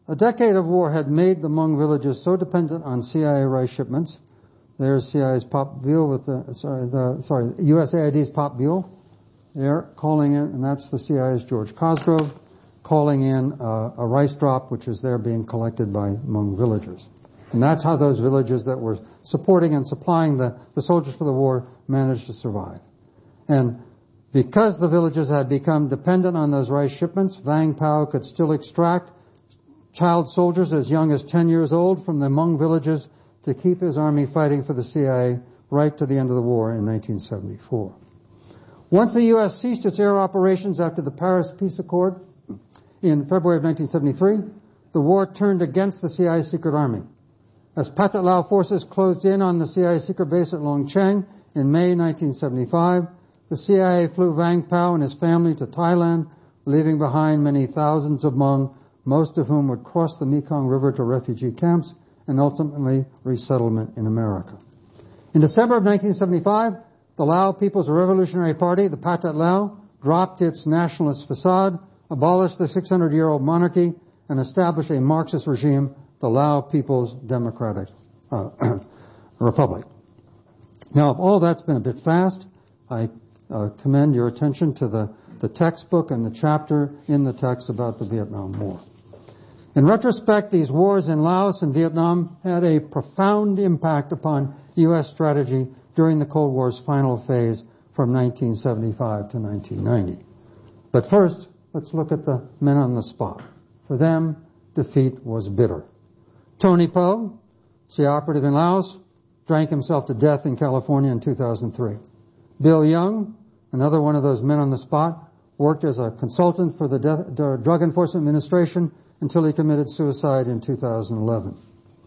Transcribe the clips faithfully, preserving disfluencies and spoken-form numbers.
A decade of war had made the Hmong villages so dependent on C I A rice shipments. There's C I A's Pop Buell with the, sorry, the, sorry, U S A I D's Pop Buell. They're calling in, and that's the C I A's George Cosgrove, calling in uh, a rice drop, which is there being collected by Hmong villagers. And that's how those villages that were supporting and supplying the, the soldiers for the war managed to survive. And because the villages had become dependent on those rice shipments, Vang Pao could still extract child soldiers as young as ten years old from the Hmong villages to keep his army fighting for the C I A right to the end of the war in nineteen seventy-four. Once the U S ceased its air operations after the Paris Peace Accord in February of nineteen seventy-three, the war turned against the C I A secret army. As Pathet Lao forces closed in on the C I A secret base at Long Cheng in May nineteen seventy-five, the C I A flew Vang Pao and his family to Thailand, leaving behind many thousands of Hmong, most of whom would cross the Mekong River to refugee camps and ultimately resettlement in America. In December of nineteen seventy-five, the Lao People's Revolutionary Party, the Pathet Lao, dropped its nationalist facade, abolished the six hundred year old monarchy, and established a Marxist regime, the Lao People's Democratic uh, Republic. Now, if all that's been a bit fast, I uh, commend your attention to the, the textbook and the chapter in the text about the Vietnam War. In retrospect, these wars in Laos and Vietnam had a profound impact upon U S strategy during the Cold War's final phase from nineteen seventy-five to nineteen ninety. But first, let's look at the men on the spot. For them, defeat was bitter. Tony Po, C I A operative in Laos, drank himself to death in California in two thousand three. Bill Young, another one of those men on the spot, worked as a consultant for the De- Drug Enforcement Administration until he committed suicide in two thousand eleven.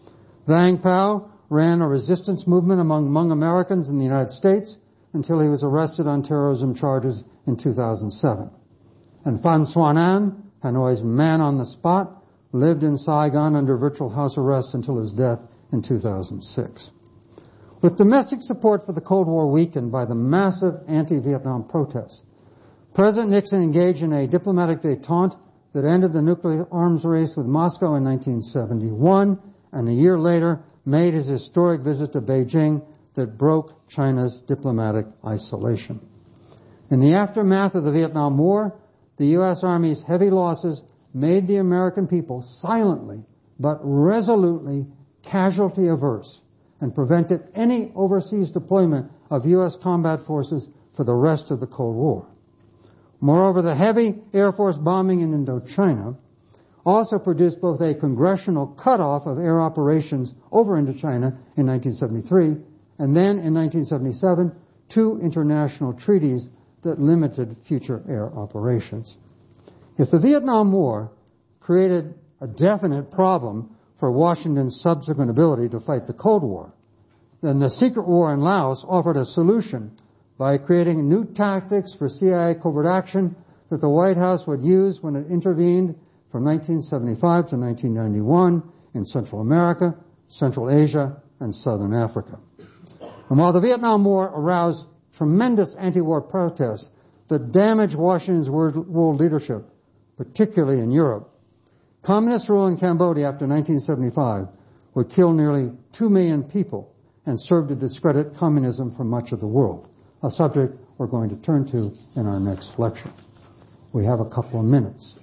Vang Pao ran a resistance movement among Hmong Americans in the United States until he was arrested on terrorism charges in two thousand seven. And Phan Xuan An, Hanoi's man on the spot, lived in Saigon under virtual house arrest until his death in two thousand six. With domestic support for the Cold War weakened by the massive anti-Vietnam protests, President Nixon engaged in a diplomatic détente that ended the nuclear arms race with Moscow in nineteen seventy-one, and a year later made his historic visit to Beijing that broke China's diplomatic isolation. In the aftermath of the Vietnam War, the U S Army's heavy losses made the American people silently but resolutely casualty averse and prevented any overseas deployment of U S combat forces for the rest of the Cold War. Moreover, the heavy Air Force bombing in Indochina also produced both a congressional cutoff of air operations over Indochina in nineteen seventy-three, and then in nineteen seventy-seven, two international treaties that limited future air operations. If the Vietnam War created a definite problem for Washington's subsequent ability to fight the Cold War, then the secret war in Laos offered a solution by creating new tactics for C I A covert action that the White House would use when it intervened from nineteen seventy-five to nineteen ninety-one in Central America, Central Asia, and Southern Africa. And while the Vietnam War aroused tremendous anti-war protests that damaged Washington's world leadership, particularly in Europe, communist rule in Cambodia after nineteen seventy-five would kill nearly two million people and serve to discredit communism for much of the world, a subject we're going to turn to in our next lecture. We have a couple of minutes.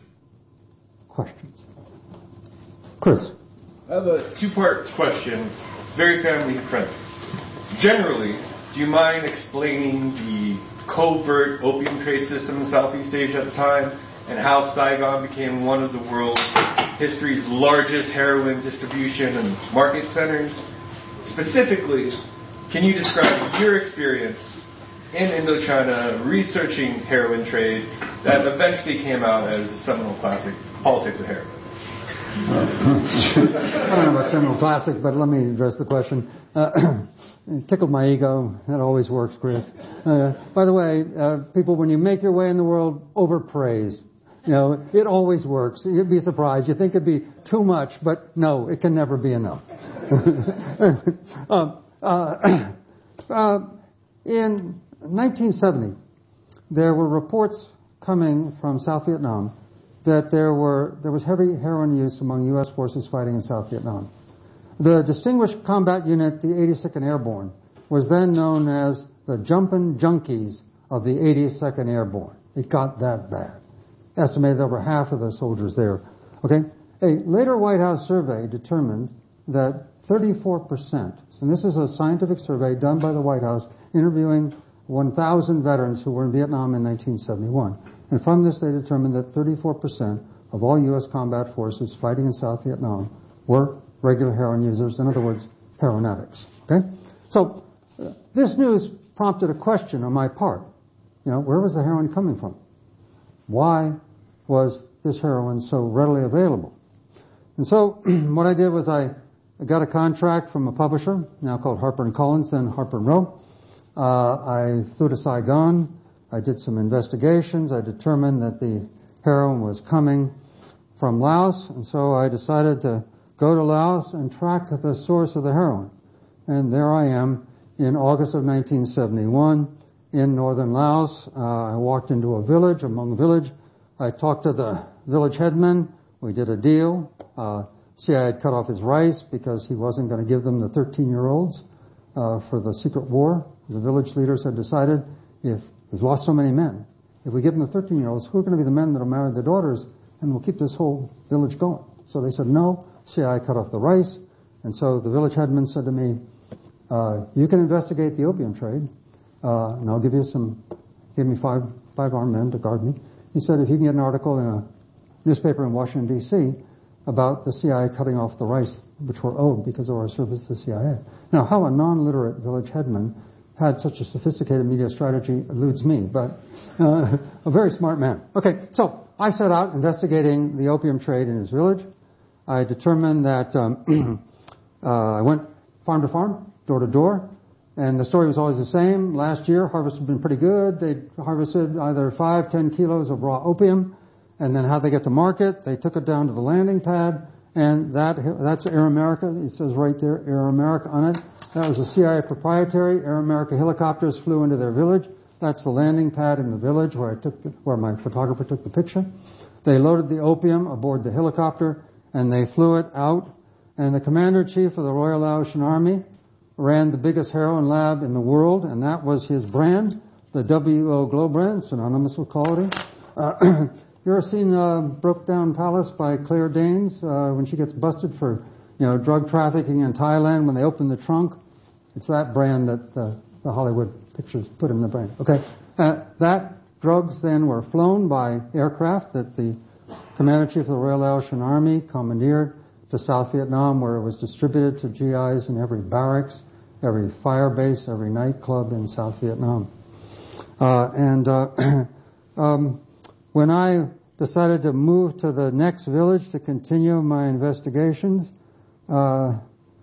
Questions? Chris. I have a two-part question, very family-friendly. Generally, do you mind explaining the covert opium trade system in Southeast Asia at the time and how Saigon became one of the world's history's largest heroin distribution and market centers? Specifically, can you describe your experience in Indochina researching heroin trade that eventually came out as the seminal classic, Politics of Heroin? I don't know about seminal classic, but let me address the question. Uh, it tickled my ego. That always works, Chris. Uh, by the way, uh, people, when you make your way in the world, overpraise. You know, it always works. You'd be surprised. You think it'd be too much, but no, it can never be enough. uh, uh, uh, in nineteen seventy, there were reports coming from South Vietnam that there were there was heavy heroin use among U S forces fighting in South Vietnam. The Distinguished Combat Unit, the eighty-second Airborne, was then known as the Jumpin' Junkies of the eighty-second Airborne. It got that bad. Estimated over half of the soldiers there. Okay? A later White House survey determined that thirty-four percent, and this is a scientific survey done by the White House interviewing one thousand veterans who were in Vietnam in nineteen seventy-one. And from this they determined that thirty-four percent of all U S combat forces fighting in South Vietnam were regular heroin users, in other words, heroin addicts. Okay? So, uh, this news prompted a question on my part. You know, where was the heroin coming from? Why was this heroin so readily available? And so, what I did was I got a contract from a publisher, now called Harper and Collins, then Harper and Row. Uh, I flew to Saigon. I did some investigations. I determined that the heroin was coming from Laos, and so I decided to go to Laos and track the source of the heroin. And there I am in August of nineteen seventy-one in northern Laos. Uh, I walked into a village, a Hmong village. I talked to the village headman. We did a deal. Uh, C I A had cut off his rice because he wasn't going to give them the thirteen-year-olds uh, for the secret war. The village leaders had decided, if we've lost so many men, if we give them the thirteen-year-olds, who are going to be the men that will marry the daughters, and we'll keep this whole village going? So they said no. C I A cut off the rice. And so the village headman said to me, uh, you can investigate the opium trade, uh, and I'll give you some, give me five, five armed men to guard me. He said, if you can get an article in a newspaper in Washington, D C about the C I A cutting off the rice which were owed because of our service to the C I A. Now, how a non-literate village headman had such a sophisticated media strategy eludes me, but uh, a very smart man. Okay, so I set out investigating the opium trade in his village. I determined that um, uh, I went farm to farm, door to door, and the story was always the same. Last year, harvest had been pretty good. They harvested either five, ten kilos of raw opium, and then how'd they get to market? They took it down to the landing pad, and that that's Air America. It says right there, Air America on it. That was a C I A proprietary. Air America helicopters flew into their village. That's the landing pad in the village where I took the, where my photographer took the picture. They loaded the opium aboard the helicopter, and they flew it out. And the commander-in-chief of the Royal Laotian Army ran the biggest heroin lab in the world, and that was his brand, the W O Glow brand, synonymous with quality. Uh, you ever seen uh, Broke Down Palace by Claire Danes uh, when she gets busted for, you know, drug trafficking in Thailand when they open the trunk? It's that brand that uh, the Hollywood pictures put in the brand. Okay, uh, that drugs then were flown by aircraft that the commander-in-chief of the Royal Laotian Army commandeered to South Vietnam, where it was distributed to G Is in every barracks, every fire base, every nightclub in South Vietnam. Uh, and uh, um, when I decided to move to the next village to continue my investigations, uh,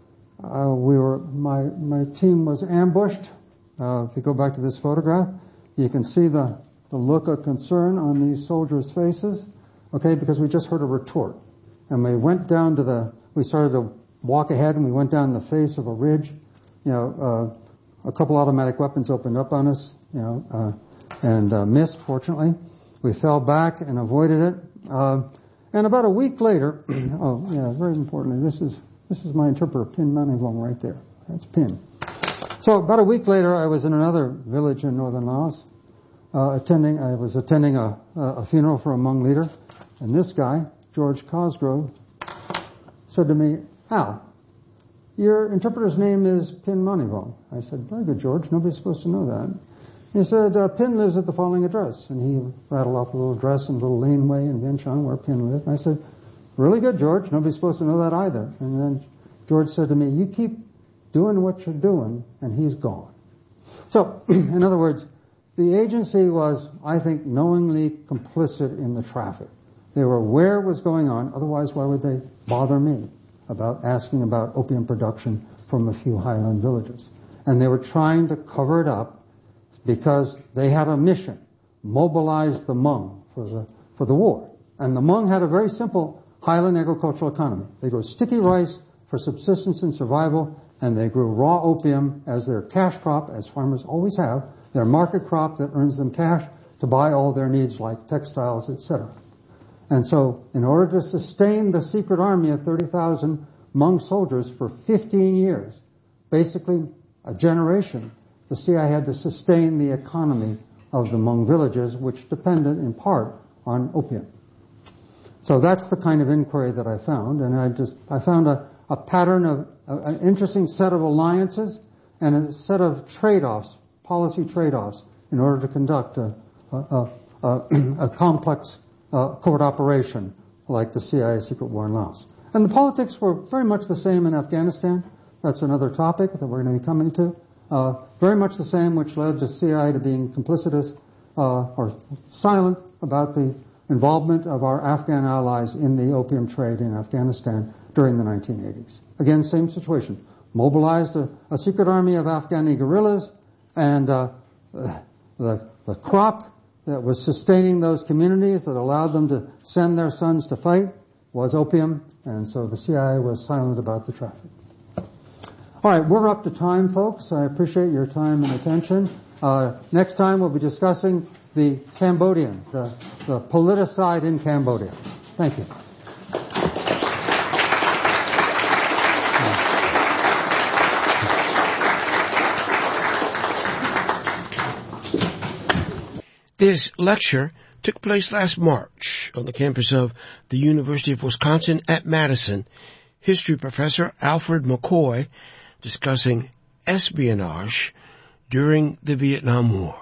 uh, we were my my team was ambushed. Uh, if you go back to this photograph, you can see the the look of concern on these soldiers' faces. Okay, because we just heard a retort. And we went down to the, we started to walk ahead and we went down the face of a ridge. You know, uh, a couple automatic weapons opened up on us, you know, uh, and uh, missed, fortunately. We fell back and avoided it. Uh, and about a week later, oh, yeah, very importantly, this is, this is my interpreter, Pin Manivong right there. That's Pin. So about a week later, I was in another village in northern Laos, uh, attending, I was attending a, a funeral for a Hmong leader. And this guy, George Cosgrove, said to me, Al, your interpreter's name is Pin Manivong. I said, very good, George. Nobody's supposed to know that. He said, uh, Pin lives at the following address. And he rattled off a little address and a little laneway in Vientiane where Pin lived. And I said, really good, George. Nobody's supposed to know that either. And then George said to me, you keep doing what you're doing, and he's gone. So, in other words, the agency was, I think, knowingly complicit in the traffic. They were aware it was going on, otherwise why would they bother me about asking about opium production from a few highland villages? And they were trying to cover it up because they had a mission, mobilize the Hmong for the, for the war. And the Hmong had a very simple highland agricultural economy. They grew sticky rice for subsistence and survival, and they grew raw opium as their cash crop, as farmers always have, their market crop that earns them cash to buy all their needs like textiles, et cetera. And so, in order to sustain the secret army of thirty thousand Hmong soldiers for fifteen years, basically a generation, the C I A had to sustain the economy of the Hmong villages, which depended in part on opium. So that's the kind of inquiry that I found, and I just I found a, a pattern of a, an interesting set of alliances and a set of trade-offs, policy trade-offs, in order to conduct a, a, a, a complex uh, covert operation like the C I A secret war in Laos. And the politics were very much the same in Afghanistan. That's another topic that we're going to be coming to. Uh, very much the same, which led the C I A to being complicitous uh, or silent about the involvement of our Afghan allies in the opium trade in Afghanistan during the nineteen eighties. Again, same situation. Mobilized a, a secret army of Afghani guerrillas, and uh, the, the crop that was sustaining those communities that allowed them to send their sons to fight was opium, and so the C I A was silent about the traffic. All right, we're up to time, folks. I appreciate your time and attention. Uh, next time we'll be discussing the Cambodian, the, the politicide in Cambodia. Thank you. This lecture took place last March on the campus of the University of Wisconsin at Madison. History professor Alfred McCoy discussing espionage during the Vietnam War.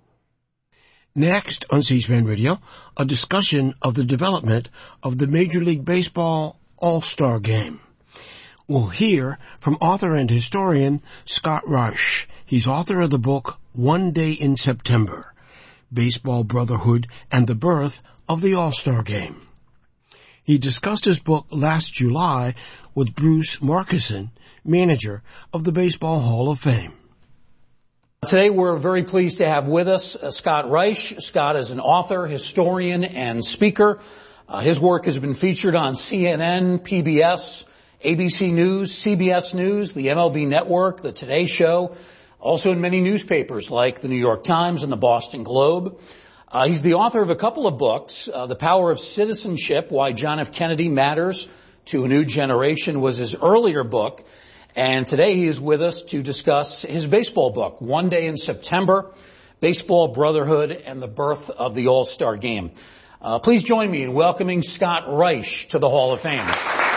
Next on C-SPAN Radio, a discussion of the development of the Major League Baseball All-Star Game. We'll hear from author and historian Scott Reich. He's author of the book One Day in September, Baseball Brotherhood and the Birth of the All-Star Game. He discussed his book last July with Bruce Markison, manager of the Baseball Hall of Fame. Today we're very pleased to have with us uh, Scott Reich. Scott is an author, historian, and speaker. Uh, his work has been featured on C N N, P B S, A B C News, C B S News, the M L B Network, the Today Show, also in many newspapers like the New York Times and the Boston Globe. Uh, he's the author of a couple of books. Uh, The Power of Citizenship, Why John F. Kennedy Matters to a New Generation was his earlier book. And today he is with us to discuss his baseball book, One Day in September, Baseball Brotherhood and the Birth of the All-Star Game. Uh, please join me in welcoming Scott Reich to the Hall of Fame.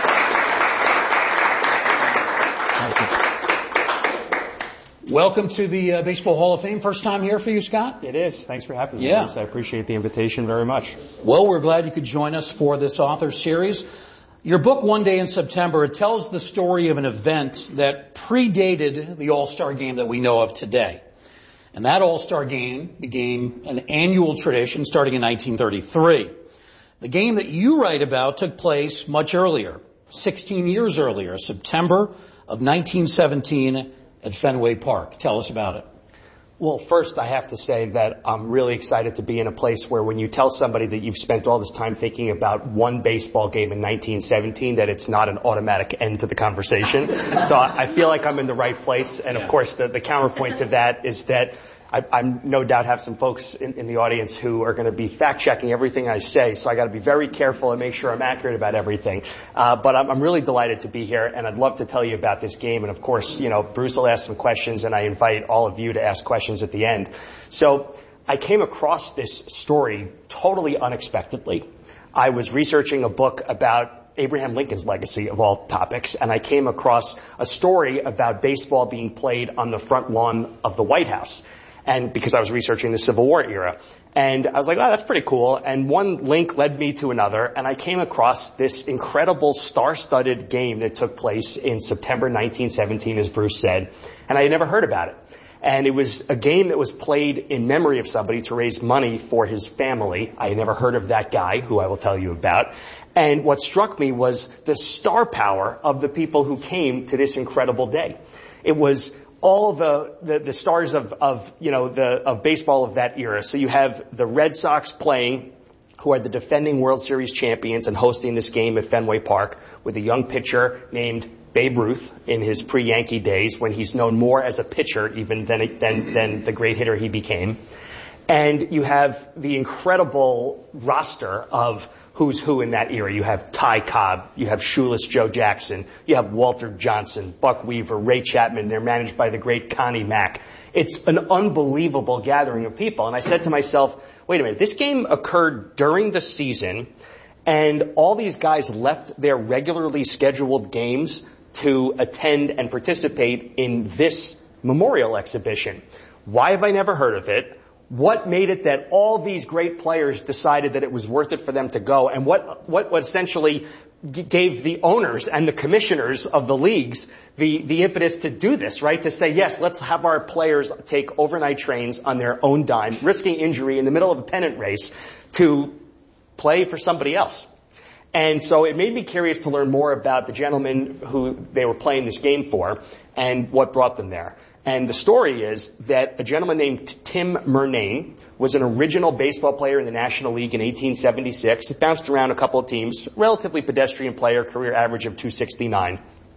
Welcome to the uh, Baseball Hall of Fame. First time here for you, Scott? It is. Thanks for having me. Yeah. I appreciate the invitation very much. Well, we're glad you could join us for this author series. Your book, One Day in September, it tells the story of an event that predated the All-Star Game that we know of today. And that All-Star Game became an annual tradition starting in nineteen thirty-three. The game that you write about took place much earlier, sixteen years earlier, September of nineteen seventeen at Fenway Park. Tell us about it. Well, first I have to say that I'm really excited to be in a place where when you tell somebody that you've spent all this time thinking about one baseball game in nineteen seventeen, that it's not an automatic end to the conversation. So I feel like I'm in the right place. And of course, the, the counterpoint to that is that I, I no doubt have some folks in, in the audience who are going to be fact-checking everything I say, so I got to be very careful and make sure I'm accurate about everything. Uh, but I'm, I'm really delighted to be here, and I'd love to tell you about this game. And of course, you know, Bruce will ask some questions, and I invite all of you to ask questions at the end. So I came across this story totally unexpectedly. I was researching a book about Abraham Lincoln's legacy of all topics, and I came across a story about baseball being played on the front lawn of the White House. And because I was researching the Civil War era. And I was like, oh, that's pretty cool. And one link led me to another, and I came across this incredible star-studded game that took place in September nineteen seventeen, as Bruce said, and I had never heard about it. And it was a game that was played in memory of somebody to raise money for his family. I had never heard of that guy, who I will tell you about. And what struck me was the star power of the people who came to this incredible day. It was all the, the, the stars of, of, you know, the, of baseball of that era. So you have the Red Sox playing, who are the defending World Series champions and hosting this game at Fenway Park with a young pitcher named Babe Ruth in his pre-Yankee days, when he's known more as a pitcher even than, than, than the great hitter he became. And you have the incredible roster of who's who in that era. You have Ty Cobb, you have Shoeless Joe Jackson, you have Walter Johnson, Buck Weaver, Ray Chapman. They're managed by the great Connie Mack. It's an unbelievable gathering of people. And I said to myself, wait a minute, this game occurred during the season, and all these guys left their regularly scheduled games to attend and participate in this memorial exhibition. Why have I never heard of it? What made it that all these great players decided that it was worth it for them to go? And what, what, what essentially g- gave the owners and the commissioners of the leagues the, the impetus to do this, right? To say, yes, let's have our players take overnight trains on their own dime, risking injury in the middle of a pennant race to play for somebody else. And so it made me curious to learn more about the gentleman who they were playing this game for and what brought them there. And the story is that a gentleman named Tim Murnane was an original baseball player in the National League in eighteen seventy-six. He bounced around a couple of teams, relatively pedestrian player, career average of two sixty-nine.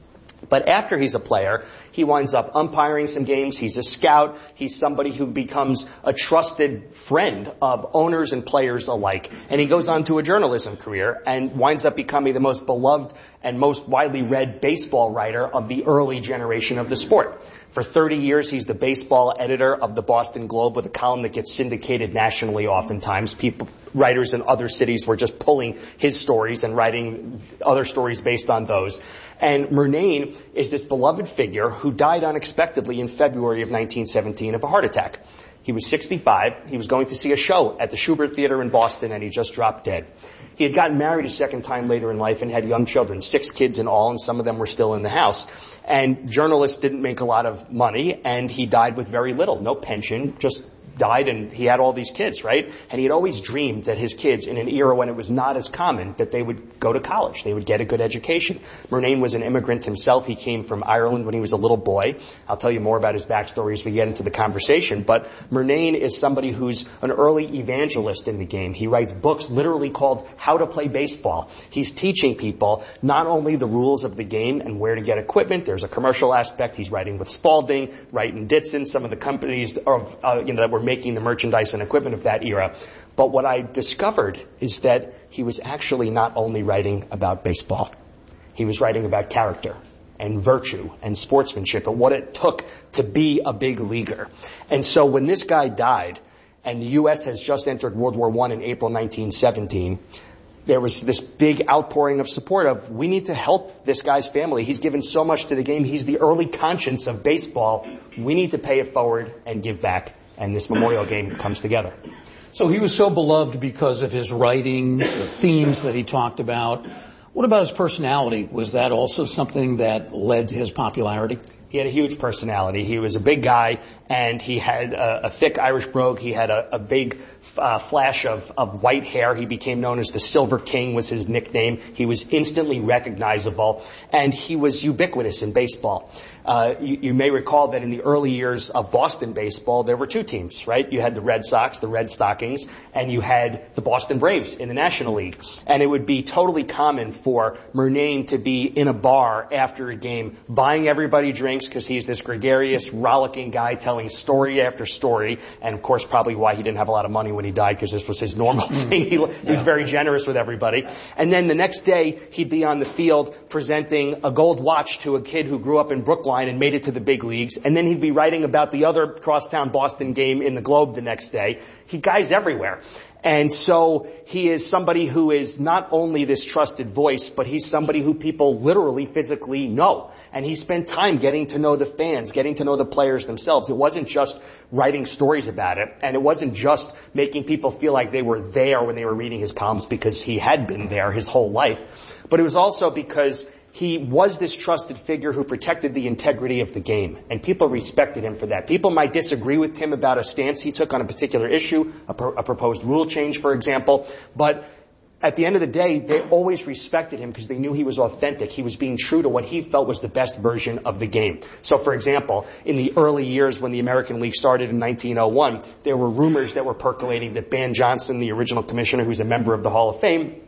But after he's a player, he winds up umpiring some games. He's a scout. He's somebody who becomes a trusted friend of owners and players alike. And he goes on to a journalism career and winds up becoming the most beloved and most widely read baseball writer of the early generation of the sport. For thirty years, he's the baseball editor of the Boston Globe with a column that gets syndicated nationally oftentimes. People, writers in other cities were just pulling his stories and writing other stories based on those. And Murnane is this beloved figure who died unexpectedly in February of nineteen seventeen of a heart attack. He was sixty-five. He was going to see a show at the Schubert Theater in Boston, and he just dropped dead. He had gotten married a second time later in life and had young children, six kids in all, and some of them were still in the house. And journalists didn't make a lot of money, and he died with very little, no pension, just died, and he had all these kids, right? And he had always dreamed that his kids, in an era when it was not as common, that they would go to college, they would get a good education. Murnane was an immigrant himself. He came from Ireland when he was a little boy. I'll tell you more about his backstory as we get into the conversation. But Murnane is somebody who's an early evangelist in the game. He writes books literally called How to Play Baseball. He's teaching people not only the rules of the game and where to get equipment. There's a commercial aspect. He's writing with Spalding, Wright and Ditson, some of the companies of, uh, you know, that were making the merchandise and equipment of that era. But what I discovered is that he was actually not only writing about baseball. He was writing about character and virtue and sportsmanship and what it took to be a big leaguer. And so when this guy died, and the U S has just entered World War One in April nineteen seventeen, there was this big outpouring of support of, we need to help this guy's family. He's given so much to the game. He's the early conscience of baseball. We need to pay it forward and give back. And this memorial game comes together. So he was so beloved because of his writing, the themes that he talked about. What about his personality? Was that also something that led to his popularity? He had a huge personality. He was a big guy, and he had a, a thick Irish brogue. He had a, a big uh, flash of, of white hair. He became known as the Silver King was his nickname. He was instantly recognizable, and he was ubiquitous in baseball. Uh, you, you may recall that in the early years of Boston baseball, there were two teams, right? You had the Red Sox, the Red Stockings, and you had the Boston Braves in the National League. And it would be totally common for Murnane to be in a bar after a game, buying everybody drinks because he's this gregarious, rollicking guy telling story after story. And of course, probably why he didn't have a lot of money when he died, because this was his normal thing. He, he was very generous with everybody. And then the next day, he'd be on the field presenting a gold watch to a kid who grew up in Brookline and made it to the big leagues. And then he'd be writing about the other crosstown Boston game in the Globe the next day. He guy's everywhere. And so he is somebody who is not only this trusted voice, but he's somebody who people literally physically know. And he spent time getting to know the fans, getting to know the players themselves. It wasn't just writing stories about it, and it wasn't just making people feel like they were there when they were reading his columns, because he had been there his whole life. But it was also because he was this trusted figure who protected the integrity of the game, and people respected him for that. People might disagree with him about a stance he took on a particular issue, a, pro- a proposed rule change, for example, but at the end of the day, they always respected him because they knew he was authentic. He was being true to what he felt was the best version of the game. So, for example, in the early years when the American League started in nineteen oh one, there were rumors that were percolating that Ban Johnson, the original commissioner who's a member of the Hall of Fame,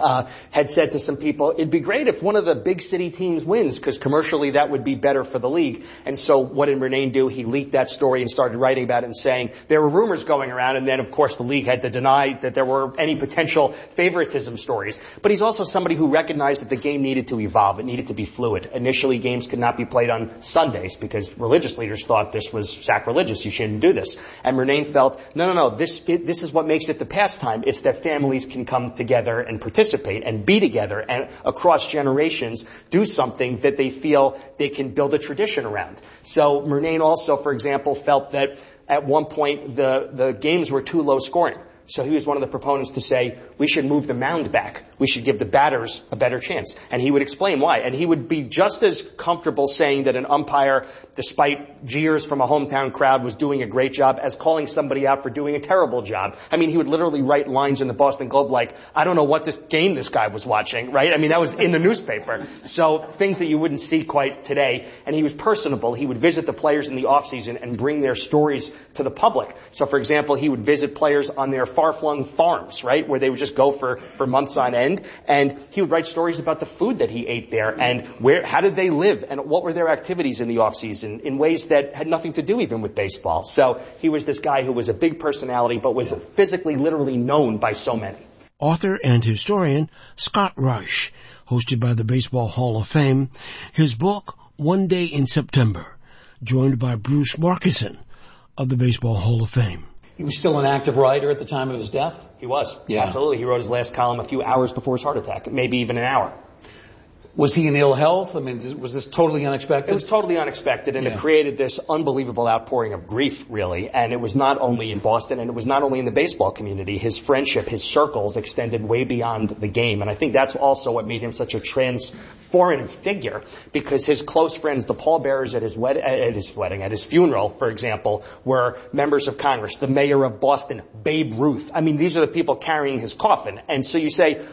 Uh, had said to some people, it'd be great if one of the big city teams wins, because commercially that would be better for the league. And so what did Murnane do? He leaked that story and started writing about it and saying there were rumors going around, and then of course the league had to deny that there were any potential favoritism stories. But he's also somebody who recognized that the game needed to evolve. It needed to be fluid. Initially, games could not be played on Sundays because religious leaders thought this was sacrilegious. You shouldn't do this. And Murnane felt, no, no, no, this, it, this is what makes it the pastime. It's that families can come together and participate and be together and across generations do something that they feel they can build a tradition around. So Murnane also, for example, felt that at one point the, the games were too low scoring. So he was one of the proponents to say, we should move the mound back. We should give the batters a better chance. And he would explain why. And he would be just as comfortable saying that an umpire, despite jeers from a hometown crowd, was doing a great job as calling somebody out for doing a terrible job. I mean, he would literally write lines in the Boston Globe like, I don't know what this game this guy was watching, right? I mean, that was in the newspaper. So things that you wouldn't see quite today. And he was personable. He would visit the players in the offseason and bring their stories to the public. So, for example, he would visit players on their far-flung farms, right, where they would just go for, for months on end. And he would write stories about the food that he ate there and where, how did they live and what were their activities in the off-season in ways that had nothing to do even with baseball. So he was this guy who was a big personality but was physically, literally known by so many. Author and historian Scott Rush, hosted by the Baseball Hall of Fame, his book, One Day in September, joined by Bruce Markison of the Baseball Hall of Fame. He was still an active writer at the time of his death? He was. Yeah. Absolutely. He wrote his last column a few hours before his heart attack, maybe even an hour. Was he in ill health? I mean, was this totally unexpected? It was totally unexpected, and yeah. it created this unbelievable outpouring of grief, really. And it was not only in Boston, and it was not only in the baseball community. His friendship, his circles extended way beyond the game. And I think that's also what made him such a transformative figure, because his close friends, the pallbearers at his, wed- at his wedding, at his funeral, for example, were members of Congress, the mayor of Boston, Babe Ruth. I mean, these are the people carrying his coffin. And so you say,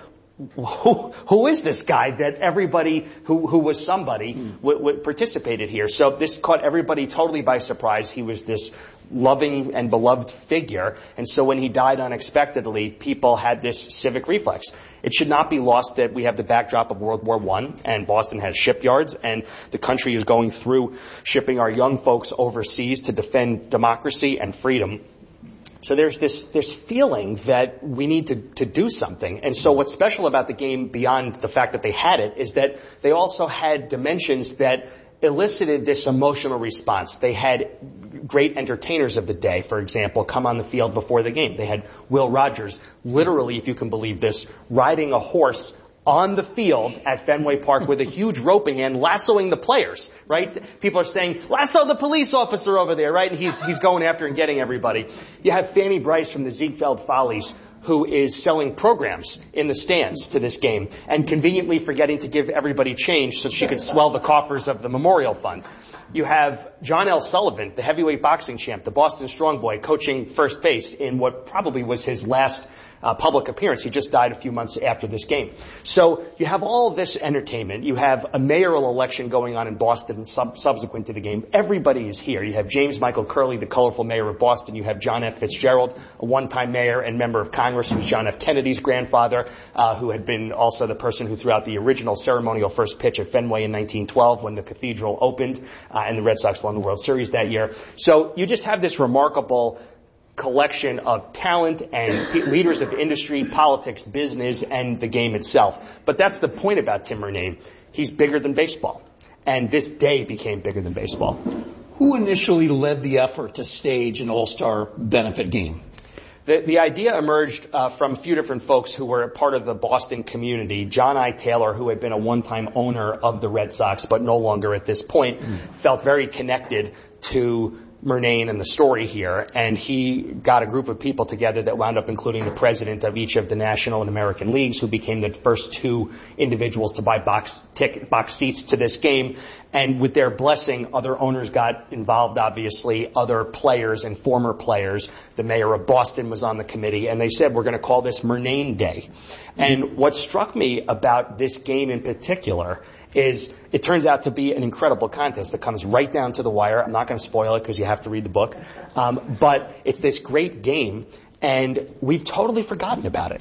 Who, who is this guy that everybody who, who was somebody w- w- participated here? So this caught everybody totally by surprise. He was this loving and beloved figure. And so when he died unexpectedly, people had this civic reflex. It should not be lost that we have the backdrop of World War One, and Boston has shipyards, and the country is going through shipping our young folks overseas to defend democracy and freedom. So there's this, this feeling that we need to, to do something. And so what's special about the game beyond the fact that they had it is that they also had dimensions that elicited this emotional response. They had great entertainers of the day, for example, come on the field before the game. They had Will Rogers, literally, if you can believe this, riding a horse on the field at Fenway Park with a huge rope in hand, lassoing the players, right? People are saying, lasso the police officer over there, right? And he's, he's going after and getting everybody. You have Fanny Bryce from the Ziegfeld Follies, who is selling programs in the stands to this game and conveniently forgetting to give everybody change so she could swell the coffers of the Memorial Fund. You have John L. Sullivan, the heavyweight boxing champ, the Boston Strong Boy, coaching first base in what probably was his last Uh, public appearance. He just died a few months after this game. So you have all this entertainment. You have a mayoral election going on in Boston sub- subsequent to the game. Everybody is here. You have James Michael Curley, the colorful mayor of Boston. You have John F. Fitzgerald, a one-time mayor and member of Congress, who was John F. Kennedy's grandfather, uh, who had been also the person who threw out the original ceremonial first pitch at Fenway in nineteen twelve when the cathedral opened, uh, and the Red Sox won the World Series that year. So you just have this remarkable collection of talent and leaders of industry, politics, business, and the game itself. But that's the point about Tim Murnane. He's bigger than baseball. And this day became bigger than baseball. Who initially led the effort to stage an all-star benefit game? The, the idea emerged uh, from a few different folks who were a part of the Boston community. John I. Taylor, who had been a one-time owner of the Red Sox, but no longer at this point, mm. felt very connected to Murnane and the story here, and he got a group of people together that wound up including the president of each of the National and American Leagues, who became the first two individuals to buy box ticket, box seats to this game. And with their blessing, other owners got involved, obviously, other players and former players. The mayor of Boston was on the committee, and they said, we're going to call this Murnane Day. And what struck me about this game in particular is it turns out to be an incredible contest that comes right down to the wire. I'm not going to spoil it because you have to read the book. Um, but it's this great game, and we've totally forgotten about it.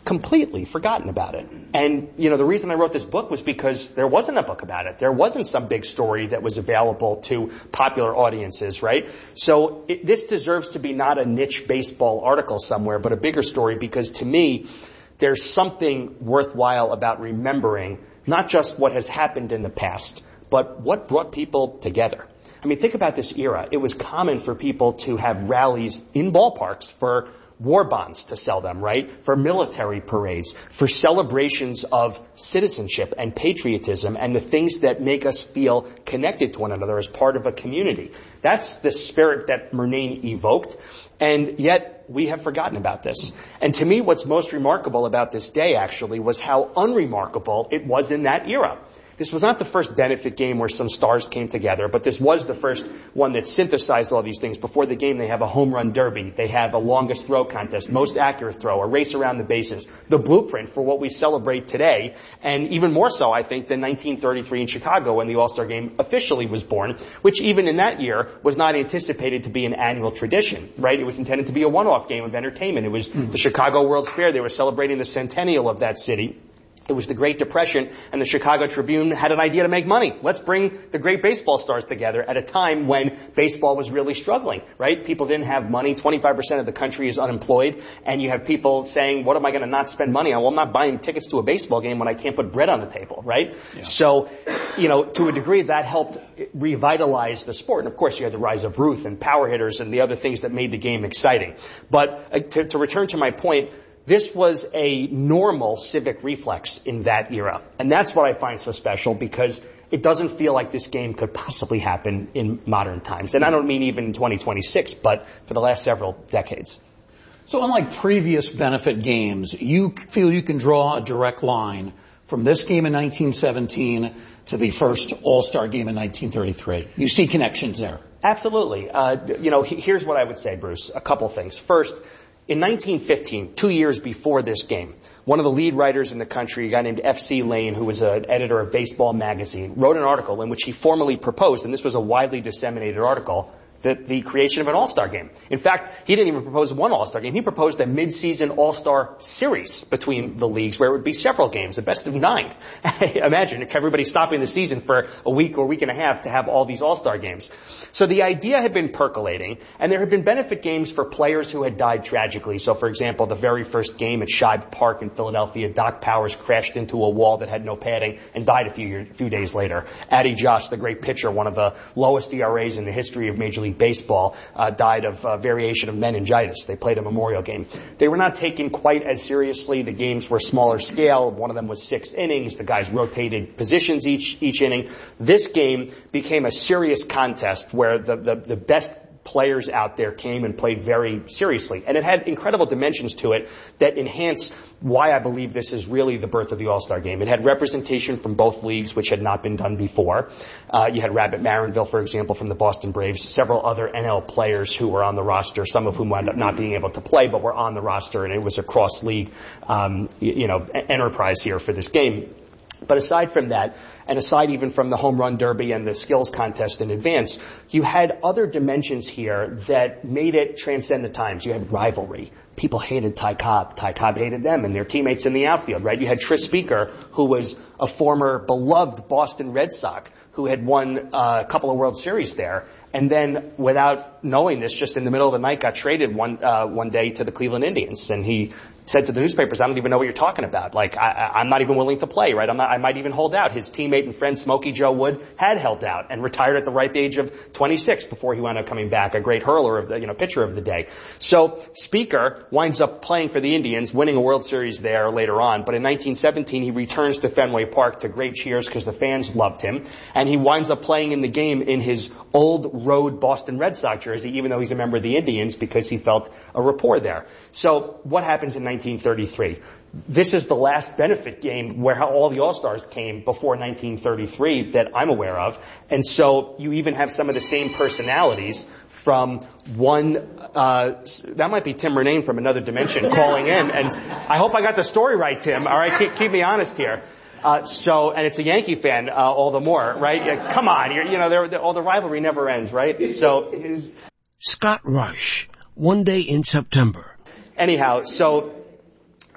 completely forgotten about it. And, you know, the reason I wrote this book was because there wasn't a book about it. There wasn't some big story that was available to popular audiences, right? So it, this deserves to be not a niche baseball article somewhere, but a bigger story, because to me, there's something worthwhile about remembering not just what has happened in the past, but what brought people together. I mean, think about this era. It was common for people to have rallies in ballparks for war bonds to sell them, right? For military parades, for celebrations of citizenship and patriotism and the things that make us feel connected to one another as part of a community. That's the spirit that Murnane evoked, and yet we have forgotten about this. And to me, what's most remarkable about this day, actually, was how unremarkable it was in that era. This was not the first benefit game where some stars came together, but this was the first one that synthesized all these things. Before the game, they have a home run derby. They have a longest throw contest, most accurate throw, a race around the bases, the blueprint for what we celebrate today. And even more so, I think, than nineteen thirty-three in Chicago when the All-Star Game officially was born, which even in that year was not anticipated to be an annual tradition, right? It was intended to be a one-off game of entertainment. It was mm-hmm. the Chicago World's Fair. They were celebrating the centennial of that city. It was the Great Depression, and the Chicago Tribune had an idea to make money. Let's bring the great baseball stars together at a time when baseball was really struggling, right? People didn't have money. twenty-five percent of the country is unemployed, and you have people saying, what am I going to not spend money on? Well, I'm not buying tickets to a baseball game when I can't put bread on the table, right? Yeah. So, you know, to a degree, that helped revitalize the sport. And, of course, you had the rise of Ruth and power hitters and the other things that made the game exciting. But uh, to, to return to my point, this was a normal civic reflex in that era. And that's what I find so special, because it doesn't feel like this game could possibly happen in modern times. And I don't mean even in twenty twenty-six, but for the last several decades. So unlike previous benefit games, you feel you can draw a direct line from this game in nineteen seventeen to the first All-Star game in nineteen thirty-three. You see connections there. Absolutely. Uh, you know, here's what I would say, Bruce. A couple things. First, in nineteen fifteen, two years before this game, one of the lead writers in the country, a guy named F C Lane, who was an editor of Baseball Magazine, wrote an article in which he formally proposed, and this was a widely disseminated article, that the creation of an All-Star game. In fact, he didn't even propose one All-Star game. He proposed a mid-season All-Star series between the leagues where it would be several games, a best of nine. Imagine everybody stopping the season for a week or a week and a half to have all these All-Star games. So the idea had been percolating, and there had been benefit games for players who had died tragically. So, for example, the very first game at Shibe Park in Philadelphia, Doc Powers crashed into a wall that had no padding and died a few, years, a few days later. Addie Josh, the great pitcher, one of the lowest E R As in the history of Major League Baseball, uh, died of uh, variation of meningitis. They played a memorial game. They were not taken quite as seriously. The games were smaller scale. One of them was six innings. The guys rotated positions each each inning. This game became a serious contest where the, the, the best players out there came and played very seriously. And it had incredible dimensions to it that enhance why I believe this is really the birth of the All-Star Game. It had representation from both leagues, which had not been done before. Uh, you had Rabbit Marinville, for example, from the Boston Braves, several other N L players who were on the roster, some of whom wound up not being able to play, but were on the roster, and it was a cross-league, um, you know, enterprise here for this game. But aside from that, and aside even from the home run derby and the skills contest in advance, you had other dimensions here that made it transcend the times. You had rivalry. People hated Ty Cobb. Ty Cobb hated them and their teammates in the outfield, right? You had Tris Speaker, who was a former beloved Boston Red Sox, who had won uh, a couple of World Series there. And then, without knowing this, just in the middle of the night, got traded one uh, one day to the Cleveland Indians. And he said to the newspapers, I don't even know what you're talking about. Like, I, I'm not even willing to play, right? I'm not, I might even hold out. His teammate and friend, Smokey Joe Wood, had held out and retired at the ripe age of twenty-six before he wound up coming back, a great hurler of the, you know, pitcher of the day. So, Speaker winds up playing for the Indians, winning a World Series there later on. But in nineteen seventeen, he returns to Fenway Park to great cheers because the fans loved him. And he winds up playing in the game in his old road Boston Red Sox jersey, even though he's a member of the Indians, because he felt a rapport there. So what happens in nineteen thirty-three? This is the last benefit game where all the All-Stars came before nineteen thirty-three that I'm aware of. And so you even have some of the same personalities from one, uh, that might be Tim Murnane from Another Dimension calling in. And I hope I got the story right, Tim. All right, keep, keep me honest here. Uh, so, and it's a Yankee fan, uh, all the more, right? Yeah, come on, you're, you know, they're, they're, all the rivalry never ends, right? So, his... Scott Rush, One Day in September. Anyhow, so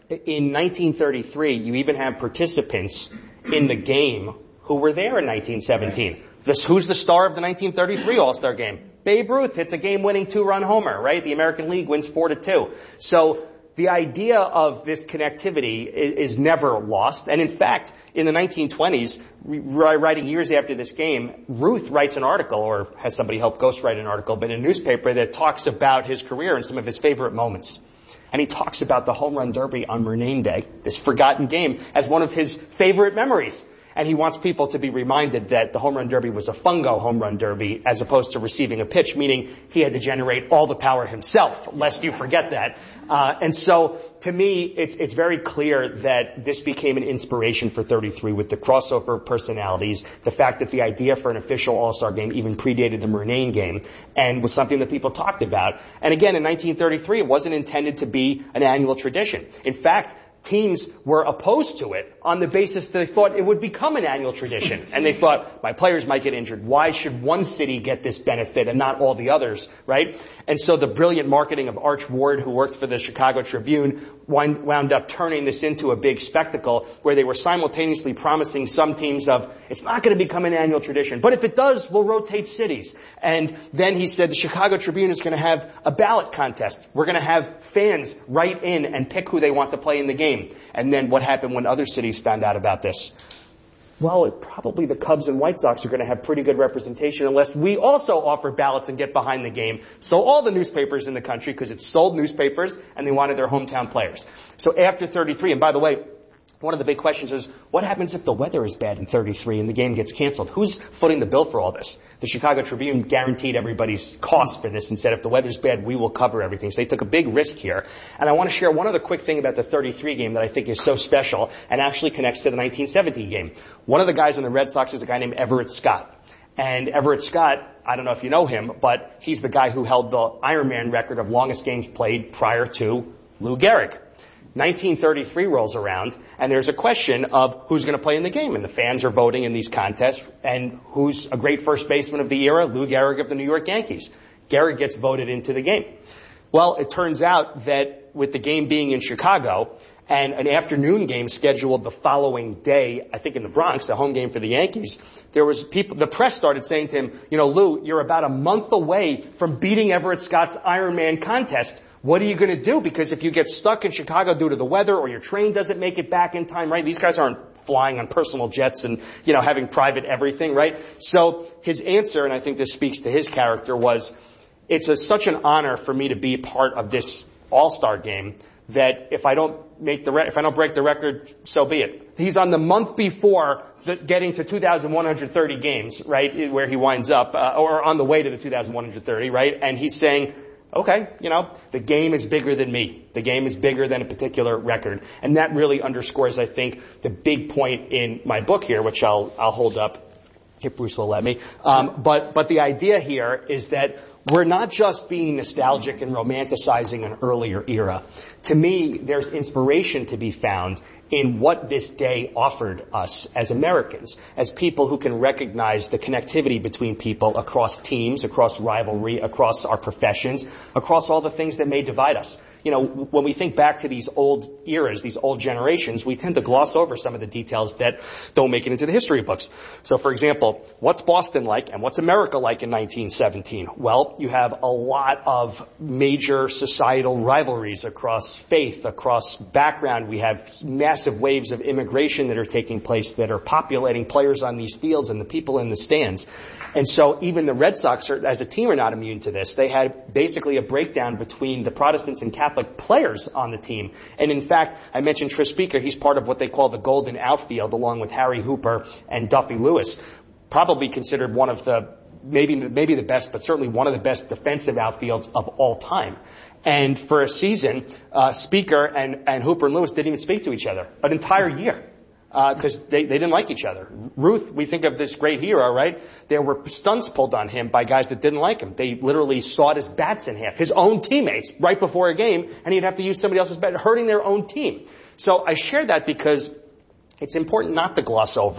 in nineteen thirty-three, you even have participants in the game who were there in nineteen seventeen. This, who's the star of the nineteen thirty-three All-Star game? Babe Ruth hits a game-winning two-run homer, right? The American League wins four to two. So the idea of this connectivity is, is never lost. And in fact, in the nineteen twenties, writing years after this game, Ruth writes an article, or has somebody help ghostwrite an article, but in a newspaper that talks about his career and some of his favorite moments. And he talks about the Home Run Derby on Murnane Day, this forgotten game, as one of his favorite memories. And he wants people to be reminded that the Home Run Derby was a fungo Home Run Derby as opposed to receiving a pitch, meaning he had to generate all the power himself, lest you forget that. Uh, and so, to me, it's, it's very clear that this became an inspiration for thirty-three with the crossover personalities, the fact that the idea for an official All-Star game even predated the Murnane game, and was something that people talked about. And again, in nineteen thirty-three, it wasn't intended to be an annual tradition. In fact, teams were opposed to it on the basis that they thought it would become an annual tradition. And they thought, my players might get injured. Why should one city get this benefit and not all the others, right? And so the brilliant marketing of Arch Ward, who worked for the Chicago Tribune, wind, wound up turning this into a big spectacle where they were simultaneously promising some teams of, it's not going to become an annual tradition, but if it does, we'll rotate cities. And then he said the Chicago Tribune is going to have a ballot contest. We're going to have fans write in and pick who they want to play in the game. And then what happened when other cities found out about this? Well, it, probably the Cubs and White Sox are going to have pretty good representation unless we also offer ballots and get behind the game. So all the newspapers in the country, because it's sold newspapers, and they wanted their hometown players. So after thirty-three, and by the way, one of the big questions is, what happens if the weather is bad in thirty-three and the game gets canceled? Who's footing the bill for all this? The Chicago Tribune guaranteed everybody's costs for this and said, if the weather's bad, we will cover everything. So they took a big risk here. And I want to share one other quick thing about the thirty-three game that I think is so special and actually connects to the nineteen seventeen game. One of the guys on the Red Sox is a guy named Everett Scott. And Everett Scott, I don't know if you know him, but he's the guy who held the Ironman record of longest games played prior to Lou Gehrig. nineteen thirty-three rolls around, and there's a question of who's going to play in the game. And the fans are voting in these contests, and who's a great first baseman of the era? Lou Gehrig of the New York Yankees. Gehrig gets voted into the game. Well, it turns out that with the game being in Chicago, and an afternoon game scheduled the following day, I think in the Bronx, the home game for the Yankees, there was people, the press started saying to him, you know, Lou, you're about a month away from beating Everett Scott's Ironman contest. What are you going to do? Because if you get stuck in Chicago due to the weather or your train doesn't make it back in time, right? These guys aren't flying on personal jets and, you know, having private everything, right? So his answer, and I think this speaks to his character, was, it's a, such an honor for me to be part of this All-Star game that if I don't make the re- if I don't break the record, so be it. He's on the month before the, getting to two thousand one hundred thirty games, right, where he winds up, uh, or on the way to the two thousand one hundred thirty, right? And he's saying, okay, you know, the game is bigger than me. The game is bigger than a particular record. And that really underscores, I think, the big point in my book here, which I'll, I'll hold up if Bruce will let me. Um, but, but the idea here is that we're not just being nostalgic and romanticizing an earlier era. To me, there's inspiration to be found in what this day offered us as Americans, as people who can recognize the connectivity between people across teams, across rivalry, across our professions, across all the things that may divide us. You know, when we think back to these old eras, these old generations, we tend to gloss over some of the details that don't make it into the history books. So, for example, what's Boston like and what's America like in nineteen seventeen? Well, you have a lot of major societal rivalries across faith, across background. We have massive waves of immigration that are taking place that are populating players on these fields and the people in the stands. And so even the Red Sox are, as a team, are not immune to this. They had basically a breakdown between the Protestants and Catholic players on the team. And in fact, I mentioned Tris Speaker. He's part of what they call the Golden Outfield, along with Harry Hooper and Duffy Lewis. Probably considered one of the, maybe, maybe the best, but certainly one of the best defensive outfields of all time. And for a season, uh, Speaker and, and Hooper and Lewis didn't even speak to each other. An entire year. Because uh, they, they didn't like each other. Ruth, we think of this great hero, right? There were stunts pulled on him by guys that didn't like him. They literally sawed his bats in half, his own teammates, right before a game, and he'd have to use somebody else's bat, hurting their own team. So I share that because it's important not to gloss over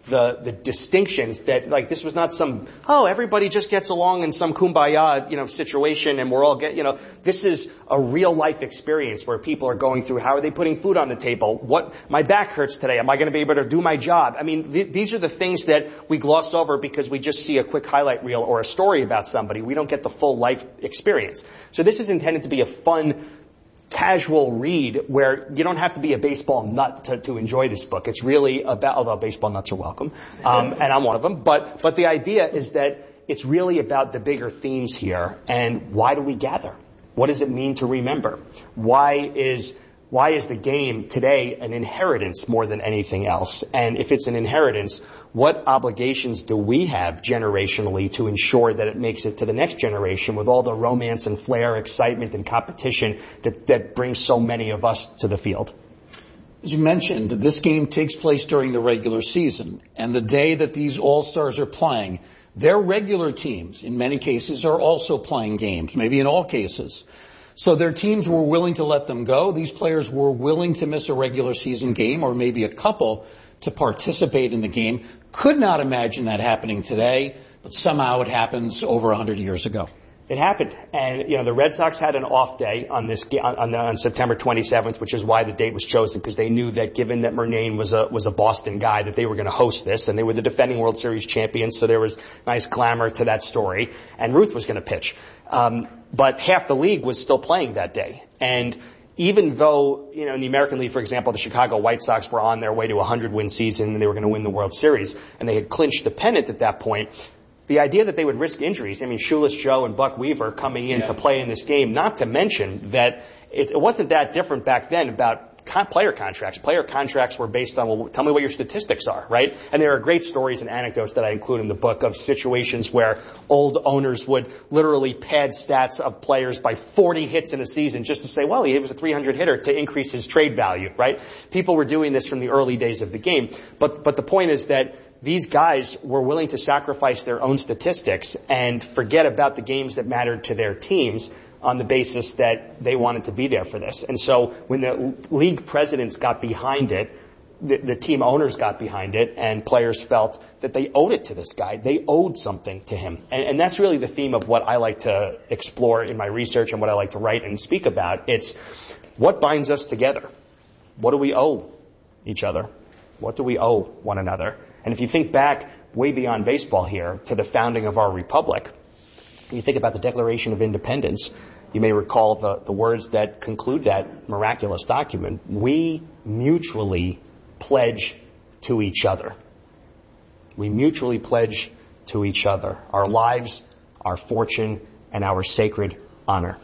the the distinctions that, like, this was not some, oh, everybody just gets along in some kumbaya, you know, situation and we're all get, you know, this is a real life experience where people are going through, how are they putting food on the table? What, my back hurts today. Am I going to be able to do my job? I mean, th- these are the things that we gloss over because we just see a quick highlight reel or a story about somebody. We don't get the full life experience. So this is intended to be a fun, casual read where you don't have to be a baseball nut to, to enjoy this book. It's really about, although baseball nuts are welcome, um, and I'm one of them, but, but the idea is that it's really about the bigger themes here and why do we gather? What does it mean to remember? Why is, why is the game today an inheritance more than anything else? And if it's an inheritance, what obligations do we have generationally to ensure that it makes it to the next generation with all the romance and flair, excitement and competition that, that brings so many of us to the field? As you mentioned, this game takes place during the regular season, and the day that these All-Stars are playing, their regular teams, in many cases, are also playing games, maybe in all cases. So their teams were willing to let them go. These players were willing to miss a regular season game or maybe a couple to participate in the game. Could not imagine that happening today, but somehow it happens over one hundred years ago. It happened. And, you know, the Red Sox had an off day on this, on, on September twenty-seventh, which is why the date was chosen, because they knew that given that Murnane was a, was a Boston guy, that they were going to host this, and they were the defending World Series champions, so there was nice glamour to that story. And Ruth was going to pitch. Um, but half the league was still playing that day. And even though, you know, in the American League, for example, the Chicago White Sox were on their way to a hundred win season and they were going to win the World Series, and they had clinched the pennant at that point, the idea that they would risk injuries, I mean, Shoeless Joe and Buck Weaver coming in yeah. to play in this game, not to mention that it, it wasn't that different back then about con- player contracts. Player contracts were based on, well, tell me what your statistics are, right? And there are great stories and anecdotes that I include in the book of situations where old owners would literally pad stats of players by forty hits in a season just to say, well, he was a three hundred hitter to increase his trade value, right? People were doing this from the early days of the game. But, but the point is that these guys were willing to sacrifice their own statistics and forget about the games that mattered to their teams on the basis that they wanted to be there for this. And so when the league presidents got behind it, the, the team owners got behind it, and players felt that they owed it to this guy. They owed something to him. And, and that's really the theme of what I like to explore in my research and what I like to write and speak about. It's what binds us together. What do we owe each other? What do we owe one another? And if you think back way beyond baseball here to the founding of our republic, you think about the Declaration of Independence, you may recall the, the words that conclude that miraculous document. We mutually pledge to each other. We mutually pledge to each other our lives, our fortune, and our sacred honor.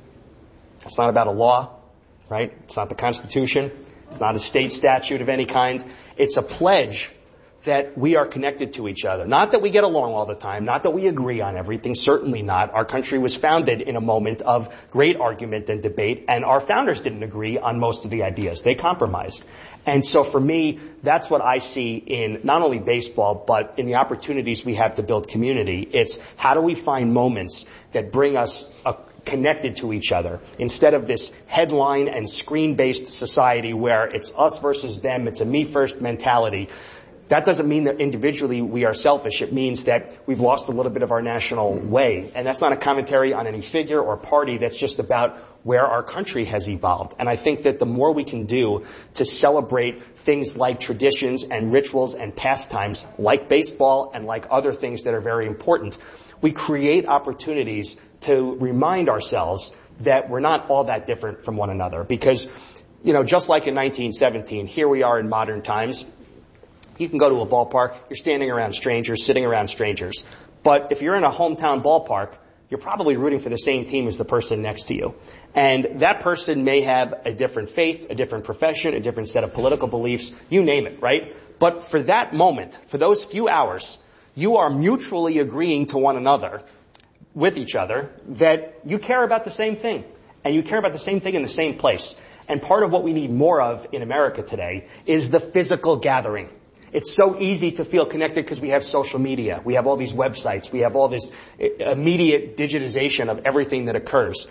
It's not about a law, right? It's not the Constitution. It's not a state statute of any kind. It's a pledge that we are connected to each other. Not that we get along all the time, not that we agree on everything, certainly not. Our country was founded in a moment of great argument and debate, and our founders didn't agree on most of the ideas. They compromised. And so for me, that's what I see in not only baseball, but in the opportunities we have to build community. It's how do we find moments that bring us a connected to each other instead of this headline and screen-based society where it's us versus them, it's a me-first mentality. That doesn't mean that individually we are selfish. It means that we've lost a little bit of our national way. And that's not a commentary on any figure or party. That's just about where our country has evolved. And I think that the more we can do to celebrate things like traditions and rituals and pastimes, like baseball and like other things that are very important, we create opportunities to remind ourselves that we're not all that different from one another. Because, you know, just like in nineteen seventeen, here we are in modern times. You can go to a ballpark, you're standing around strangers, sitting around strangers. But if you're in a hometown ballpark, you're probably rooting for the same team as the person next to you. And that person may have a different faith, a different profession, a different set of political beliefs, you name it, right? But for that moment, for those few hours, you are mutually agreeing to one another, with each other, that you care about the same thing. And you care about the same thing in the same place. And part of what we need more of in America today is the physical gathering. It's so easy to feel connected because we have social media. We have all these websites. We have all this immediate digitization of everything that occurs.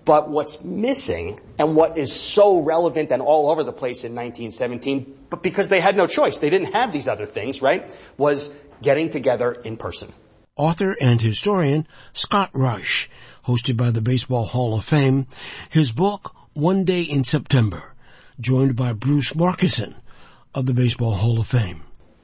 But what's missing, and what is so relevant and all over the place in nineteen seventeen, but because they had no choice, they didn't have these other things, right, was getting together in person. Author and historian Scott Rush, hosted by the Baseball Hall of Fame, his book, One Day in September, joined by Bruce Markison of the Baseball Hall of Fame.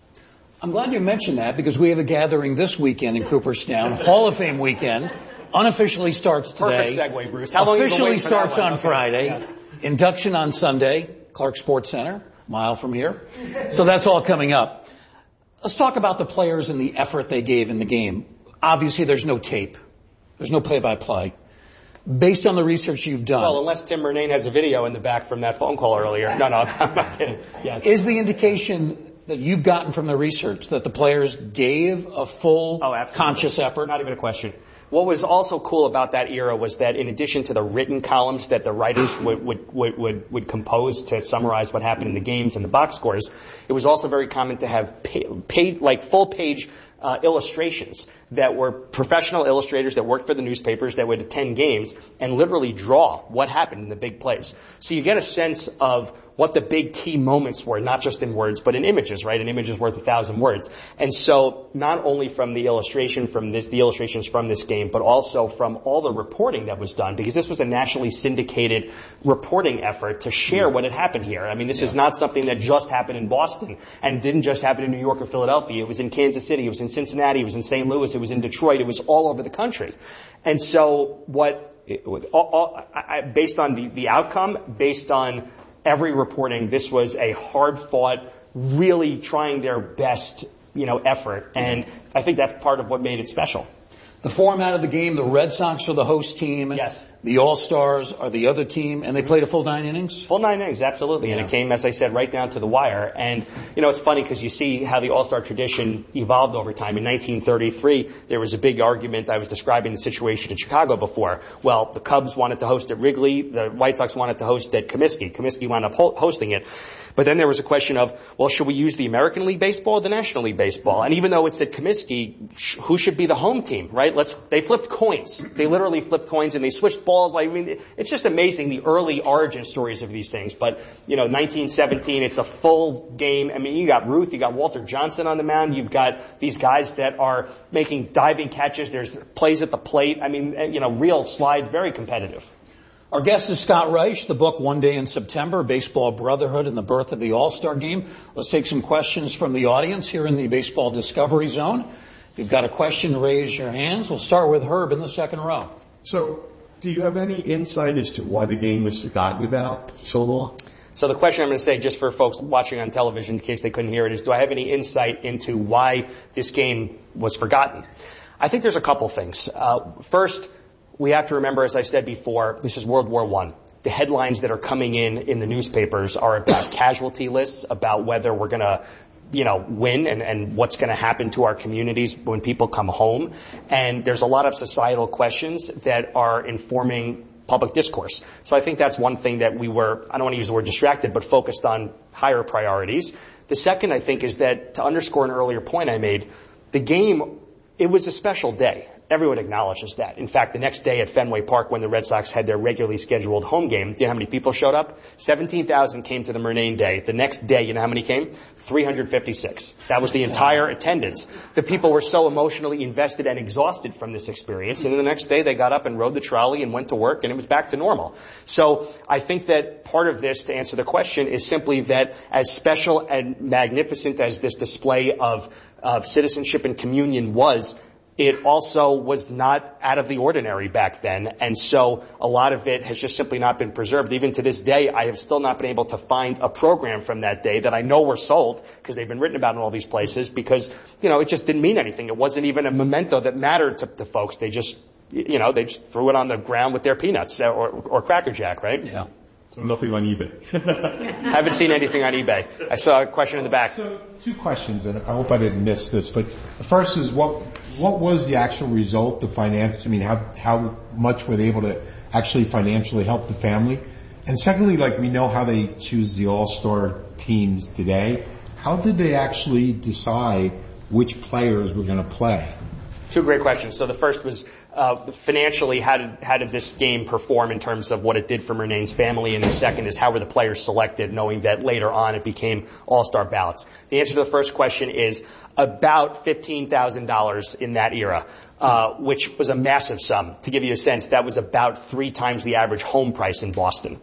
I'm glad you mentioned that because we have a gathering this weekend in Cooperstown, Hall of Fame weekend. Unofficially starts today. Perfect segue, Bruce. How long Officially have you been waiting for starts that one? on Okay. Friday. Yes. Induction on Sunday, Clark Sports Center, a mile from here. So that's all coming up. Let's talk about the players and the effort they gave in the game. Obviously, there's no tape. There's no play-by-play. Based on the research you've done. Well, unless Tim Murnane has a video in the back from that phone call earlier. No, no, I'm not kidding. Yes. Is the indication that you've gotten from the research that the players gave a full, oh, absolutely. conscious effort? Not even a question. What was also cool about that era was that in addition to the written columns that the writers would, would, would, would, would compose to summarize what happened in the games and the box scores, it was also very common to have paid, paid like full page uh, illustrations that were professional illustrators that worked for the newspapers that would attend games and literally draw what happened in the big plays. So you get a sense of what the big key moments were, not just in words, but in images, right? An image is worth a thousand words. And so not only from the illustration from this, the illustrations from this game, but also from all the reporting that was done, because this was a nationally syndicated reporting effort to share what had happened here. I mean, this yeah. is not something that just happened in Boston and didn't just happen in New York or Philadelphia. It was in Kansas City. It was in Cincinnati. It was in Saint Louis. It was in Detroit. It was all over the country. And so what, it, all, all, I, based on the, the outcome, based on every reporting, this was a hard-fought, really trying their best, you know, effort. And I think that's part of what made it special. The format of the game, the Red Sox are the host team. Yes. The All-Stars are the other team, and they played a full nine innings? Full nine innings, absolutely. Yeah. And it came, as I said, right down to the wire. And, you know, it's funny because you see how the All-Star tradition evolved over time. In nineteen thirty-three, there was a big argument. I was describing the situation in Chicago before. Well, the Cubs wanted to host at Wrigley. The White Sox wanted to host at Comiskey. Comiskey wound up ho- hosting it. But then there was a question of, well, should we use the American League Baseball or the National League Baseball? And even though it's at Comiskey, sh- who should be the home team, right? Let's, they flipped coins. They literally flipped coins and they switched balls. Like, I mean, it's just amazing the early origin stories of these things. But, you know, nineteen seventeen, it's a full game. I mean, you got Ruth, you got Walter Johnson on the mound. You've got these guys that are making diving catches. There's plays at the plate. I mean, you know, real slides, very competitive. Our guest is Scott Reich, the book One Day in September, Baseball Brotherhood and the Birth of the All-Star Game. Let's take some questions from the audience here in the Baseball Discovery Zone. If you've got a question, raise your hands. We'll start with Herb in the second row. So, do you have any insight as to why the game was forgotten about so long? So the question I'm going to say, just for folks watching on television in case they couldn't hear it, is do I have any insight into why this game was forgotten? I think there's a couple things. Uh, first, we have to remember, as I said before, this is World War One. The headlines that are coming in in the newspapers are about casualty lists, about whether we're going to, you know, win and, and what's going to happen to our communities when people come home. And there's a lot of societal questions that are informing public discourse. So I think that's one thing that we were, I don't want to use the word distracted, but focused on higher priorities. The second, I think, is that to underscore an earlier point I made, the game, it was a special day. Everyone acknowledges that. In fact, the next day at Fenway Park when the Red Sox had their regularly scheduled home game, do you know how many people showed up? seventeen thousand came to the Murnane Day. The next day, you know how many came? three hundred fifty-six. That was the entire attendance. The people were so emotionally invested and exhausted from this experience. And then the next day, they got up and rode the trolley and went to work, and it was back to normal. So I think that part of this, to answer the question, is simply that as special and magnificent as this display of, of citizenship and communion was, it also was not out of the ordinary back then. And so a lot of it has just simply not been preserved. Even to this day, I have still not been able to find a program from that day that I know were sold because they've been written about in all these places because, you know, it just didn't mean anything. It wasn't even a memento that mattered to, to folks. They just, you know, they just threw it on the ground with their peanuts or, or Cracker Jack, right? Yeah. So nothing on eBay. Haven't seen anything on eBay. I saw a question in the back. So two questions, and I hope I didn't miss this, but the first is what what was the actual result, the finance? I mean, how how much were they able to actually financially help the family? And secondly, like we know how they choose the all-star teams today. How did they actually decide which players were going to play? Two great questions. So the first was uh, financially, how did how did this game perform in terms of what it did for Murnane's family? And the second is how were the players selected, knowing that later on it became all-star ballots? The answer to the first question is about fifteen thousand dollars in that era, uh, which was a massive sum. To give you a sense, that was about three times the average home price in Boston.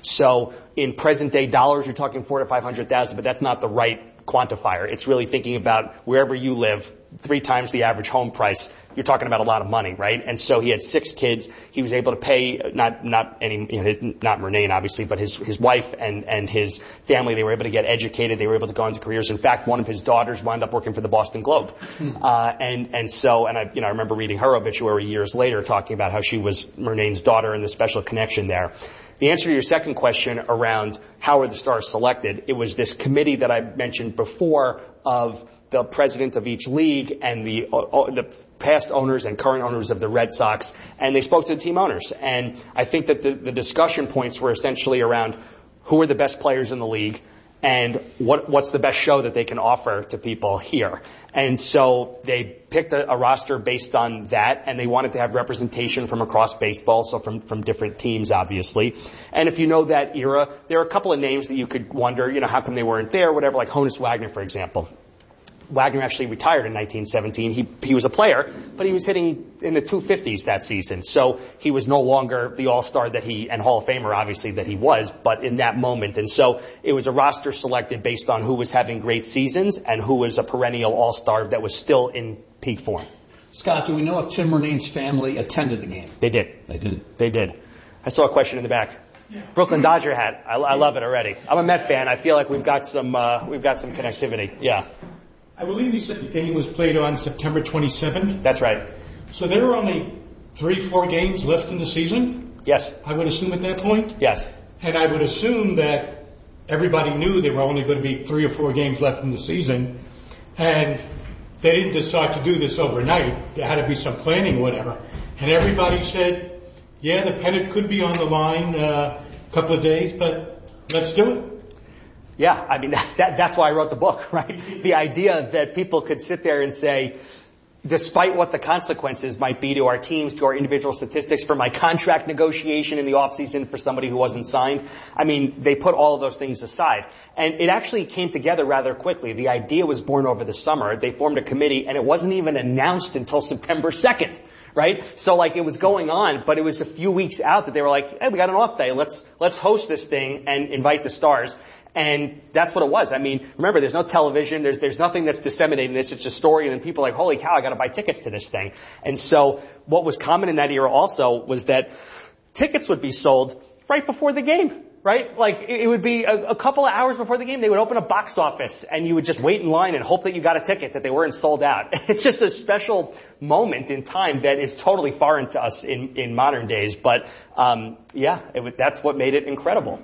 So in present-day dollars, you're talking four to five hundred thousand, but that's not the right quantifier. It's really thinking about wherever you live, three times the average home price. You're talking about a lot of money, right? And so he had six kids. He was able to pay not not any you know, his, not Murnane obviously, but his his wife and and his family. They were able to get educated. They were able to go into careers. In fact, one of his daughters wound up working for the Boston Globe. Hmm. Uh, and and so and I you know I remember reading her obituary years later, talking about how she was Murnane's daughter and the special connection there. The answer to your second question around how are the stars selected, it was this committee that I mentioned before of the president of each league and the, uh, the past owners and current owners of the Red Sox, and they spoke to the team owners. And I think that the, the discussion points were essentially around who are the best players in the league and what, what's the best show that they can offer to people here. And so they picked a, a roster based on that, and they wanted to have representation from across baseball, so from, from different teams, obviously. And if you know that era, there are a couple of names that you could wonder, you know, how come they weren't there, whatever, like Honus Wagner, for example. Wagner actually retired in nineteen seventeen. He he was a player, but he was hitting in the two fifties that season. So he was no longer the all-star that he, and Hall of Famer obviously that he was, but in that moment. And so it was a roster selected based on who was having great seasons and who was a perennial all-star that was still in peak form. Scott, do we know if Tim Murnane's family attended the game? They did. They did. They did. I saw a question in the back. Yeah. Brooklyn Dodger hat. I, I love it already. I'm a Met fan. I feel like we've got some uh, we've got some connectivity. Yeah. I believe you said the game was played on September twenty-seventh. That's right. So there are only three, four games left in the season? Yes. I would assume at that point? Yes. And I would assume that everybody knew there were only going to be three or four games left in the season, and they didn't decide to do this overnight. There had to be some planning or whatever. And everybody said, yeah, the pennant could be on the line uh, a couple of days, but let's do it. Yeah, I mean, that, that, that's why I wrote the book, right? The idea that people could sit there and say, despite what the consequences might be to our teams, to our individual statistics, for my contract negotiation in the offseason for somebody who wasn't signed, I mean, they put all of those things aside. And it actually came together rather quickly. The idea was born over the summer. They formed a committee, and it wasn't even announced until September second. Right? So like it was going on, but it was a few weeks out that they were like, hey, we got an off day. Let's, let's host this thing and invite the stars. And that's what it was. I mean, remember, there's no television. There's, there's nothing that's disseminating this. It's a story. And then people are like, holy cow, I got to buy tickets to this thing. And so what was common in that era also was that tickets would be sold right before the game. Right? Like, it would be a, a couple of hours before the game, they would open a box office and you would just wait in line and hope that you got a ticket, that they weren't sold out. It's just a special moment in time that is totally foreign to us in, in modern days. But, um, yeah, it, that's what made it incredible.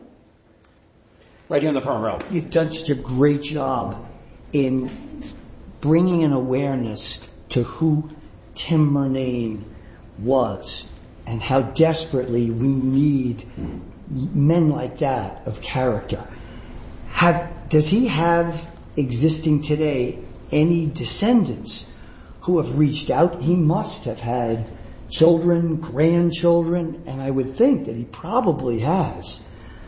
Right here in the front row. You've done such a great job in bringing an awareness to who Tim Murnane was and how desperately we need men like that of character. Have, does he have existing today any descendants who have reached out? He must have had children, grandchildren, and I would think that he probably has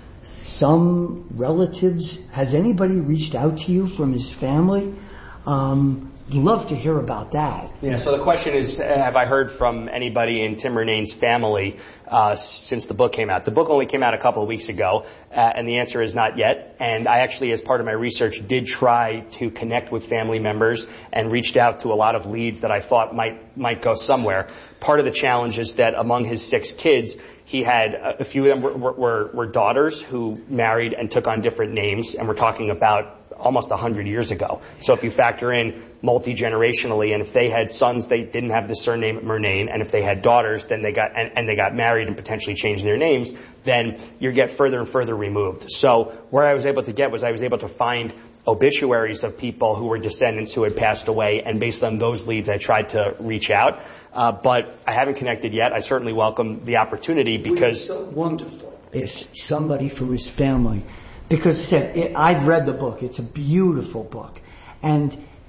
some relatives. Has anybody reached out to you from his family? Um, love to hear about that. Yeah, so the question is, have I heard from anybody in Tim Murnane's family uh, since the book came out? The book only came out a couple of weeks ago, uh, and the answer is not yet. And I actually, as part of my research, did try to connect with family members and reached out to a lot of leads that I thought might might go somewhere. Part of the challenge is that among his six kids, he had a few of them were, were, were daughters who married and took on different names, and we're talking about almost a hundred years ago. So if you factor in multi-generationally, and if they had sons, they didn't have the surname Murnane, and if they had daughters, then they got, and, and they got married and potentially changed their names, then you get further and further removed. So where I was able to get was I was able to find obituaries of people who were descendants who had passed away, and based on those leads, I tried to reach out. Uh, but I haven't connected yet. I certainly welcome the opportunity because... It's so wonderful if somebody from his family, because said, it, I've read the book. It's a beautiful book. And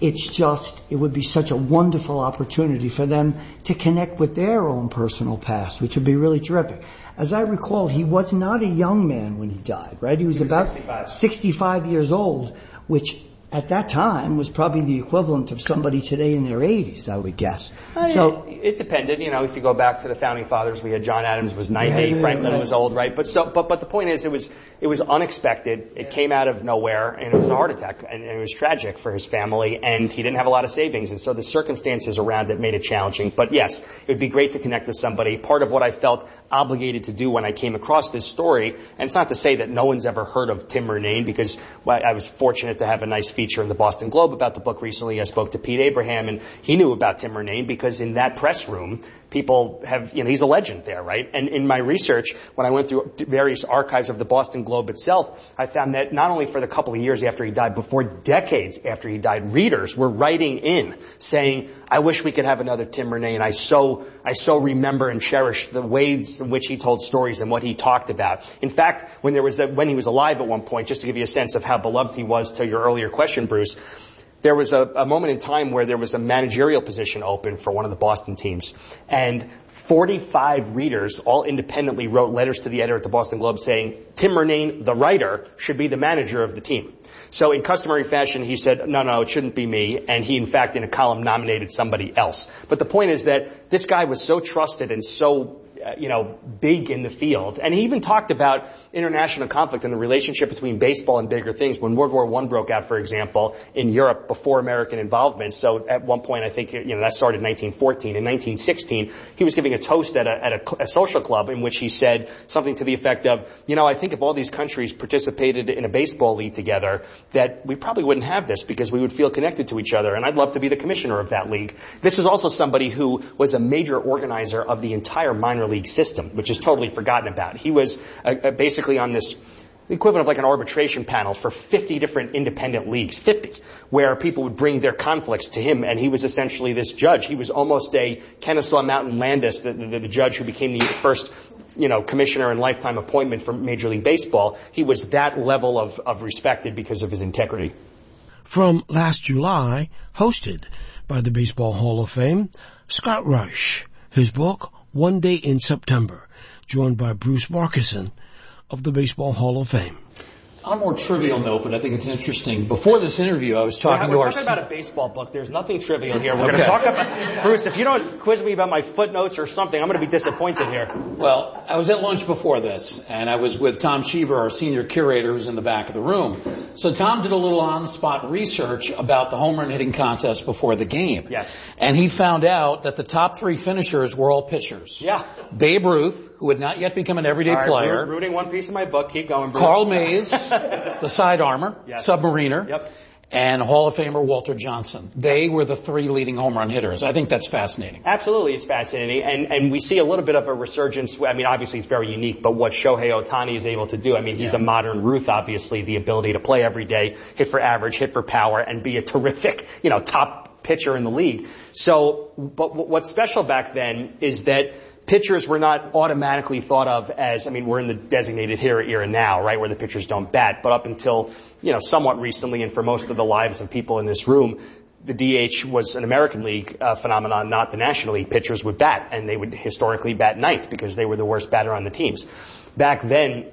It's just, it would be such a wonderful opportunity for them to connect with their own personal past, which would be really terrific. As I recall, he was not a young man when he died, right? He was, he was about sixty-five. sixty-five years old, which at that time was probably the equivalent of somebody today in their eighties, I would guess. Uh, so it, it depended, you know. If you go back to the founding fathers, we had John Adams was ninety, yeah, Franklin right. was old, right? But so, but but the point is, it was it was unexpected. It came out of nowhere, and it was a heart attack, and, and it was tragic for his family. And he didn't have a lot of savings, and so the circumstances around it made it challenging. But yes, it would be great to connect with somebody. Part of what I felt obligated to do when I came across this story, and it's not to say that no one's ever heard of Tim Murnane, because I was fortunate to have a nice feature in the Boston Globe about the book recently. I spoke to Pete Abraham, and he knew about Tim Murnane because in that press room, people have, you know, he's a legend there, right? And in my research, when I went through various archives of the Boston Globe itself, I found that not only for the couple of years after he died, but for decades after he died, readers were writing in saying, I wish we could have another Tim Murnane. I so, I so remember and cherish the ways in which he told stories and what he talked about. In fact, when there was a, when he was alive at one point, just to give you a sense of how beloved he was, to your earlier question, Bruce, there was a, a moment in time where there was a managerial position open for one of the Boston teams, and forty-five readers, all independently, wrote letters to the editor at the Boston Globe saying, Tim Murnane, the writer, should be the manager of the team. So in customary fashion, he said, no, no, it shouldn't be me. And he, in fact, in a column nominated somebody else. But the point is that this guy was so trusted and so, uh, you know, big in the field. And he even talked about international conflict and the relationship between baseball and bigger things. When World War One broke out, for example, in Europe before American involvement. So at one point, I think, you know, that started in nineteen fourteen. In nineteen sixteen, he was giving a toast at a, at a, a social club in which he said something to the effect of, you know, I think if all these countries participated in a baseball league together, that we probably wouldn't have this because we would feel connected to each other. And I'd love to be the commissioner of that league. This is also somebody who was a major organizer of the entire minor league system, which is totally forgotten about. He was uh, uh, basically on this, the equivalent of like an arbitration panel for fifty different independent leagues, fifty, where people would bring their conflicts to him, and he was essentially this judge. He was almost a Kennesaw Mountain Landis, the, the, the judge who became the first, you know, commissioner and lifetime appointment for Major League Baseball. He was that level of, of respected because of his integrity. From last July, hosted by the Baseball Hall of Fame, Scott Rush, his book, One Day in September, joined by Bruce Markison of the Baseball Hall of Fame. On a more trivial note, but I think it's interesting. Before this interview, I was talking we're to our... We're talking about a baseball book. There's nothing trivial here. We're Okay. going to talk about... Bruce, if you don't quiz me about my footnotes or something, I'm going to be disappointed here. Well, I was at lunch before this, and I was with Tom Sheever, our senior curator, who's in the back of the room. So Tom did a little on-spot research about the home run hitting contest before the game. Yes. And he found out that the top three finishers were all pitchers. Yeah. Babe Ruth, who had not yet become an everyday All right, player. root- rooting one piece of my book. Keep going, Bruce. Carl Mays, the side armor, Yes. submariner, Yep. and Hall of Famer Walter Johnson. They were the three leading home run hitters. I think that's fascinating. Absolutely, it's fascinating, and and we see a little bit of a resurgence. I mean, obviously it's very unique, but what Shohei Ohtani is able to do, I mean, he's Yeah. a modern Ruth, obviously, the ability to play every day, hit for average, hit for power, and be a terrific, you know, top pitcher in the league. So, but what's special back then is that pitchers were not automatically thought of as, I mean, we're in the designated hitter era now, right, where the pitchers don't bat. But up until, you know, somewhat recently, and for most of the lives of people in this room, the D H was an American League uh, phenomenon, not the National League. Pitchers would bat, and they would historically bat ninth because they were the worst batter on the teams. Back then,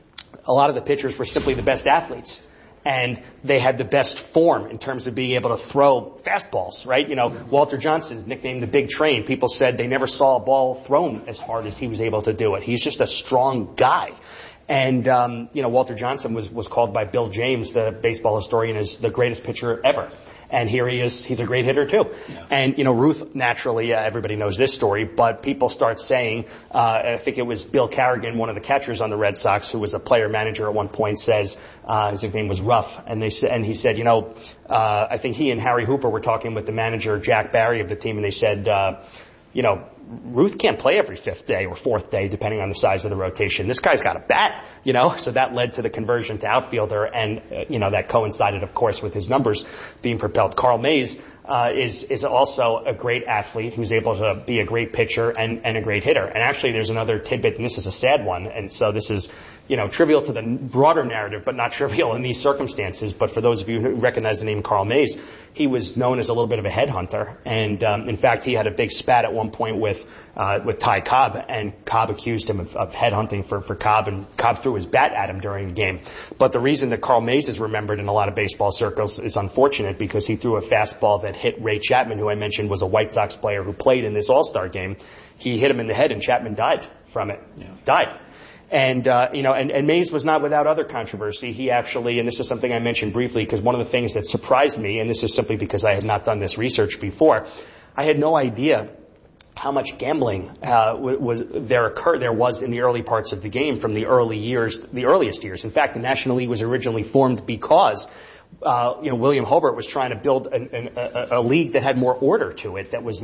a lot of the pitchers were simply the best athletes. And they had the best form in terms of being able to throw fastballs, right? You know, Walter Johnson's nicknamed the Big Train. People said they never saw a ball thrown as hard as he was able to do it. He's just a strong guy. And, um, you know, Walter Johnson was, was called by Bill James, the baseball historian, as the greatest pitcher ever. And here he is. He's a great hitter, too. Yeah. And, you know, Ruth, naturally, uh, everybody knows this story, but people start saying, uh, I think it was Bill Carrigan, one of the catchers on the Red Sox, who was a player manager at one point, says, uh, his nickname was Ruff. And they said, and he said, you know, uh, I think he and Harry Hooper were talking with the manager, Jack Barry, of the team, and they said, uh, you know, Ruth can't play every fifth day or fourth day, depending on the size of the rotation. This guy's got a bat, you know, so that led to the conversion to outfielder, and, uh, you know, that coincided, of course, with his numbers being propelled. Carl Mays, uh, is, is also a great athlete who's able to be a great pitcher and, and a great hitter. And actually, there's another tidbit, and this is a sad one, and so this is you know, trivial to the broader narrative, but not trivial in these circumstances. But for those of you who recognize the name Carl Mays, he was known as a little bit of a headhunter. And, um, in fact, he had a big spat at one point with, uh, with Ty Cobb, and Cobb accused him of, of headhunting for, for Cobb, and Cobb threw his bat at him during the game. But the reason that Carl Mays is remembered in a lot of baseball circles is unfortunate, because he threw a fastball that hit Ray Chapman, who I mentioned was a White Sox player who played in this All-Star game. He hit him in the head, and Chapman died from it. Yeah. Died. And, uh, you know, and, and Mays was not without other controversy. He actually, and this is something I mentioned briefly, because one of the things that surprised me, and this is simply because I had not done this research before, I had no idea how much gambling, uh, was, there occurred, there was in the early parts of the game from the early years, the earliest years. In fact, the National League was originally formed because Uh, you know, William Hobart was trying to build an, an, a, a league that had more order to it, that was